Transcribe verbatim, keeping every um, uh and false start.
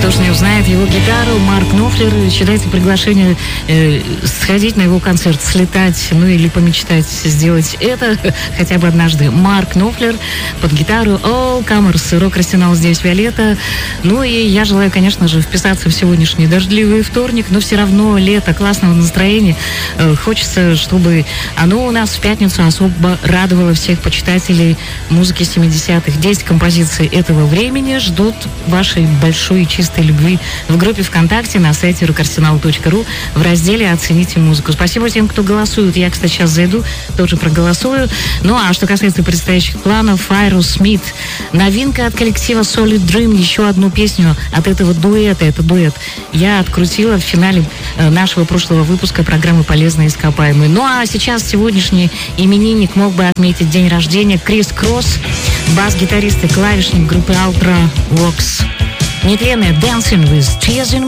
Кто ж не узнает его гитару, Марк Knopfler. Считайте, приглашение э, сходить на его концерт, слетать, ну или помечтать сделать это хотя бы однажды. Марк Knopfler под гитару All Comers, рок-арсенал здесь Виолетта. Ну и я желаю, конечно же, вписаться в сегодняшний дождливый вторник, но все равно лето, классного настроения. Э, хочется, чтобы оно у нас в пятницу особо радовало всех почитателей музыки семидесятых. десять композиций этого времени ждут вашей большой и чистой любви в группе ВКонтакте на сайте рок арсенал точка ру в разделе «Оцените музыку». Спасибо тем, кто голосует. Я, кстати, сейчас зайду, тоже проголосую. Ну, а что касается предстоящих планов, Aerosmith. Новинка от коллектива Solid Dream. Еще одну песню от этого дуэта. Это дуэт. Я открутила в финале нашего прошлого выпуска программы «Полезные ископаемые». Ну, а сейчас сегодняшний именинник мог бы отметить день рождения. Крис Кросс, бас-гитарист и клавишник группы Ultra Vox. Нетленная Dancing with Tears in